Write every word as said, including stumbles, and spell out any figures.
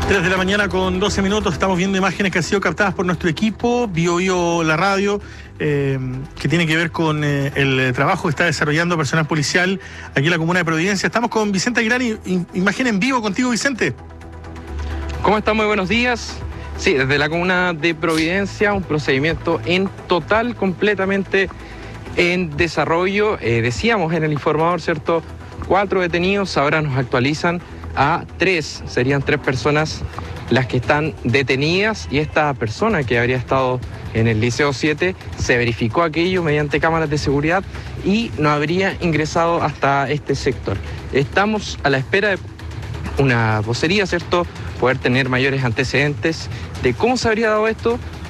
tres de la mañana con doce minutos, estamos viendo imágenes que han sido captadas por nuestro equipo, Bio Bio La Radio, eh, que tiene que ver con eh, el trabajo que está desarrollando personal policial aquí en la comuna de Providencia. Estamos con Vicente Aguilar, y, y, imagen en vivo contigo, Vicente. ¿Cómo están? Muy buenos días. Sí, desde la comuna de Providencia, un procedimiento en total, completamente en desarrollo. Eh, decíamos en el informador, ¿cierto? Cuatro detenidos, ahora nos actualizan a tres, serían tres personas las que están detenidas, y esta persona que habría estado en el Liceo siete se verificó aquello mediante cámaras de seguridad y no habría ingresado hasta este sector. Estamos a la espera de una vocería, ¿cierto? Poder tener mayores antecedentes de cómo se habría dado esto,